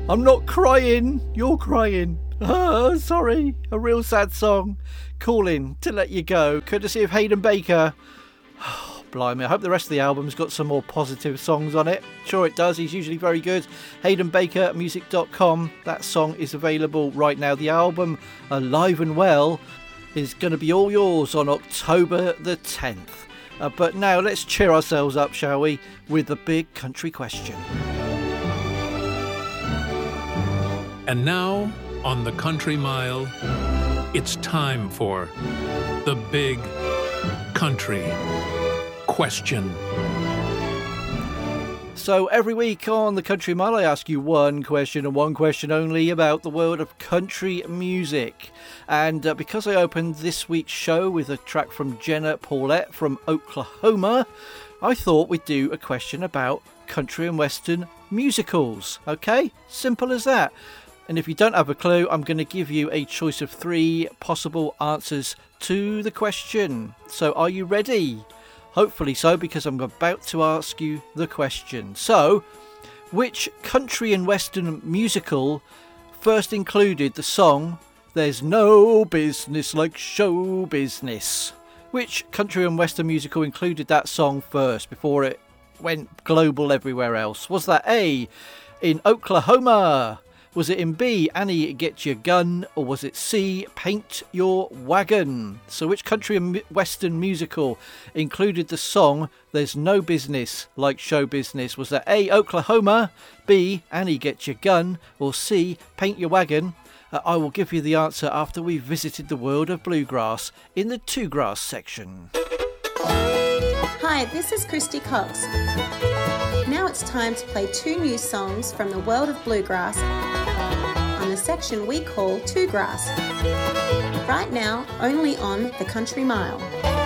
I'm not crying, you're crying. Sorry, a real sad song. Calling to Let You Go, courtesy of Hayden Baker. Blimey, I hope the rest of the album's got some more positive songs on it. Sure it does, he's usually very good. HaydenBakerMusic.com, that song is available right now. The album, Alive and Well, is going to be all yours on October the 10th. But now let's cheer ourselves up, shall we, with the big country question. And now, on the Country Mile, it's time for the big country question. So every week on the Country Mile, I ask you one question and one question only about the world of country music. And because I opened this week's show with a track from Jenna Paulette from Oklahoma, I thought we'd do a question about country and western musicals. Okay? Simple as that. And if you don't have a clue, I'm going to give you a choice of 3 possible answers to the question. So are you ready? Hopefully so, because I'm about to ask you the question. So, which country and western musical first included the song There's No Business Like Show Business? Which country and western musical included that song first before it went global everywhere else? Was that A, in Oklahoma? Was it in B, Annie Get Your Gun? Or was it C, Paint Your Wagon? So which country and western musical included the song There's No Business Like Show Business? Was that A, Oklahoma, B, Annie Get Your Gun? Or C, Paint Your Wagon? I will give you the answer after we've visited the world of bluegrass in the Two Grass section. Hi, this is Christy Cox. Now it's time to play 2 new songs from the world of bluegrass on the section we call Two Grass. Right now, only on the Country Mile.